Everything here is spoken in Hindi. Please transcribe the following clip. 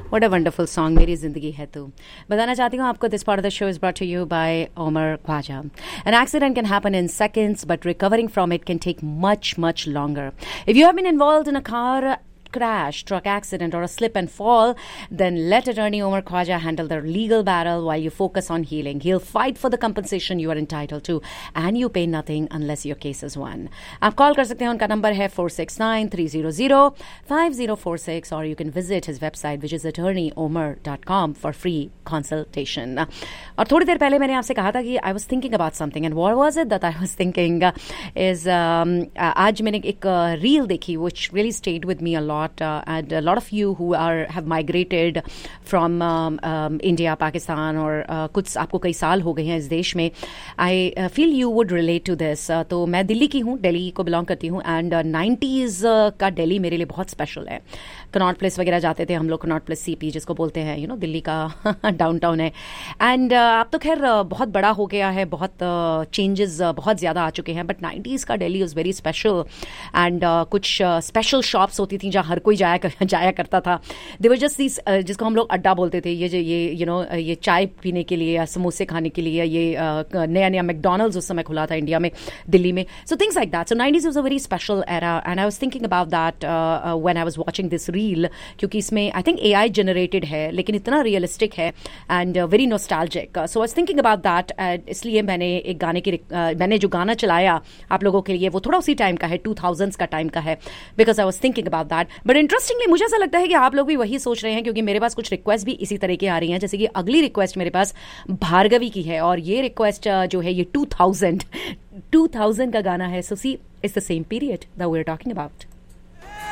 What a wonderful song, मेरी जिंदगी है तू. बताना चाहती हूँ आपको, this part of the show is brought to you by Omar Khwaja. An accident can happen in seconds, but recovering from it can take much, much longer. If you have been involved in a car crash, truck accident, or a slip and fall, then let attorney Omar Khwaja handle the legal battle while you focus on healing. He'll fight for the compensation you are entitled to, and you pay nothing unless your case is won. आप कॉल कर सकते हैं, उनका नंबर है 469-300-5046, or you can visit his website, which is attorneyomar.com, for free consultation. और थोड़ी देर पहले मैंने आपसे कहा था कि I was thinking about something, and what was it that I was thinking is आज मैंने एक reel देखी which really stayed with me a lot. And a lot of you who have migrated from India, Pakistan, और कुछ आपको कई साल हो गए हैं इस देश में. I feel you would relate to this. तो मैं दिल्ली की हूँ, दिल्ली को बिलोंग करती हूँ, एंड 90s का दिल्ली मेरे लिए बहुत स्पेशल है. कनॉट प्लेस वगैरह जाते थे हम लोग, कनॉट प्लेस CP जिसको बोलते हैं, दिल्ली का डाउनटाउन है. एंड अब तो खैर बहुत बड़ा हो गया है, बहुत चेंजेस बहुत ज़्यादा आ चुके हैं, बट 90s का Delhi is very special. And कुछ स्पेशल शॉप्स होती थी जहाँ हर कोई जाया करता था. देवर जस्ट दिस, जिसको हम लोग अड्डा बोलते थे, ये चाय पीने के लिए या समोसे खाने के लिए, ये नया मैकडॉनल्ड्स उस समय खुला था इंडिया में, दिल्ली में. So things like that. So 90s was a very special era, and I was thinking about that when I was watching this reel, क्योंकि इसमें आई थिंक AI जनरेटेड है, लेकिन इतना रियलिस्टिक है and very nostalgic. So I was thinking about that, इसलिए मैंने एक गाने की मैंने जो गाना चलाया आप लोगों के लिए, वो थोड़ा उसी टाइम का है, 2000s का टाइम का है, because I was thinking about that. But interestingly मुझे ऐसा लगता है कि आप लोग भी वही सोच रहे हैं, क्योंकि मेरे पास कुछ रिक्वेस्ट भी इसी तरह की आ रही हैं. जैसे कि अगली रिक्वेस्ट मेरे पास भार्गवी की है, और ये रिक्वेस्ट जो है ये 2000 का गाना है. सो सी, it's the same period that we are talking about.